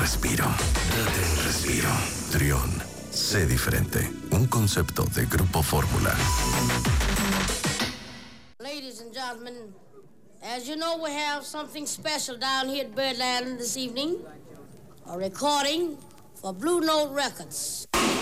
respiro. Date un respiro. Trión. Sé diferente. Un concepto de Grupo Fórmula. Ladies and gentlemen, as you know, we have something special down here at Birdland this evening. A recording for Blue Note Records.